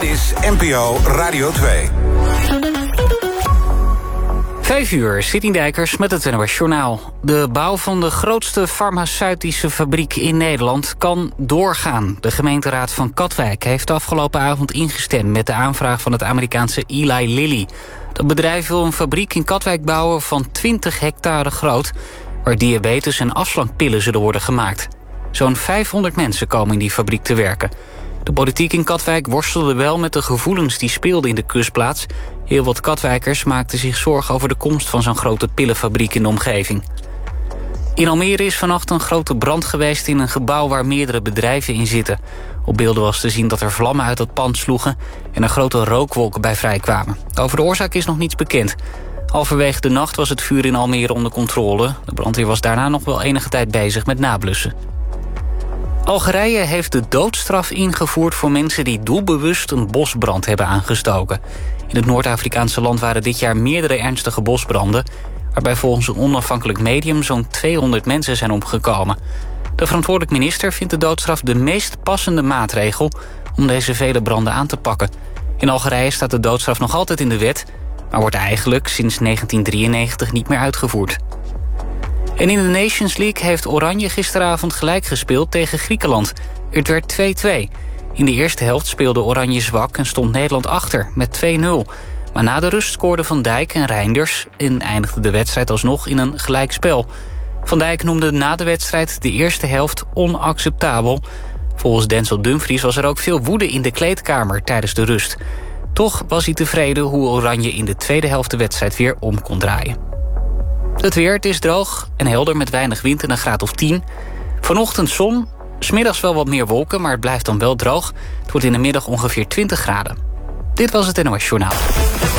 is NPO Radio 2. 5 uur, Sidney Dijkers met het NOS Journaal. De bouw van de grootste farmaceutische fabriek in Nederland kan doorgaan. De gemeenteraad van Katwijk heeft afgelopen avond ingestemd met de aanvraag van het Amerikaanse Eli Lilly. Dat bedrijf wil een fabriek in Katwijk bouwen van 20 hectare groot, waar diabetes- en afslankpillen zullen worden gemaakt. Zo'n 500 mensen komen in die fabriek te werken. De politiek in Katwijk worstelde wel met de gevoelens die speelden in de kustplaats. Heel wat Katwijkers maakten zich zorgen over de komst van zo'n grote pillenfabriek in de omgeving. In Almere is vannacht een grote brand geweest in een gebouw waar meerdere bedrijven in zitten. Op beelden was te zien dat er vlammen uit het pand sloegen en er grote rookwolken bij vrijkwamen. Over de oorzaak is nog niets bekend. Halverwege de nacht was het vuur in Almere onder controle. De brandweer was daarna nog wel enige tijd bezig met nablussen. Algerije heeft de doodstraf ingevoerd voor mensen die doelbewust een bosbrand hebben aangestoken. In het Noord-Afrikaanse land waren dit jaar meerdere ernstige bosbranden, waarbij volgens een onafhankelijk medium zo'n 200 mensen zijn omgekomen. De verantwoordelijk minister vindt de doodstraf de meest passende maatregel om deze vele branden aan te pakken. In Algerije staat de doodstraf nog altijd in de wet, maar wordt eigenlijk sinds 1993 niet meer uitgevoerd. En in de Nations League heeft Oranje gisteravond gelijk gespeeld tegen Griekenland. Het werd 2-2. In de eerste helft speelde Oranje zwak en stond Nederland achter met 2-0. Maar na de rust scoorden Van Dijk en Reinders en eindigde de wedstrijd alsnog in een gelijkspel. Van Dijk noemde na de wedstrijd de eerste helft onacceptabel. Volgens Denzel Dumfries was er ook veel woede in de kleedkamer tijdens de rust. Toch was hij tevreden hoe Oranje in de tweede helft de wedstrijd weer om kon draaien. Het weer, het is droog en helder met weinig wind en een graad of 10. Vanochtend zon, 's middags wel wat meer wolken, maar het blijft dan wel droog. Het wordt in de middag ongeveer 20 graden. Dit was het NOS Journaal.